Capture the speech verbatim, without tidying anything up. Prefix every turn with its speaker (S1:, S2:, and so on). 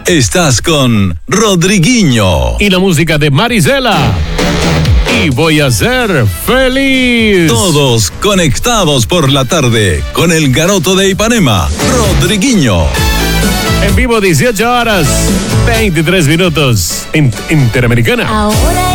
S1: Estás con Rodriguinho.
S2: Y la música de Marisela. Y voy a ser feliz.
S1: Todos conectados por la tarde con el Garoto de Ipanema, Rodriguinho.
S2: En vivo, dieciocho horas, veintitrés minutos. Interamericana.
S3: Ahora